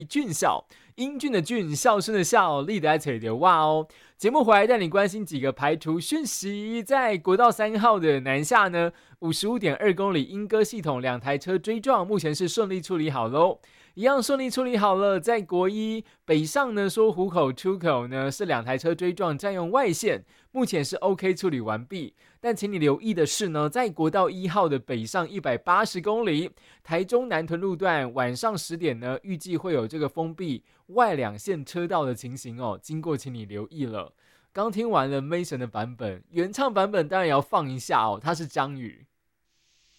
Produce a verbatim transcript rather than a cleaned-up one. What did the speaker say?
俊孝，英俊的俊，孝顺的孝，立得在嘴的哇哦。节目回来带你关心几个排除讯息，在国道三号的南下呢，五十五点二公里莺歌系统两台车追撞，目前是顺利处理好喽。一样顺利处理好了，在国一北上呢，说湖口出口呢是两台车追撞占用外线，目前是 OK 处理完毕。但请你留意的是呢，在国道一号的北上一百八十公里，台中南屯路段晚上十点呢，预计会有这个封闭外两线车道的情形哦，经过请你留意了。刚听完了 Mason 的版本，原唱版本当然也要放一下哦，他是张宇。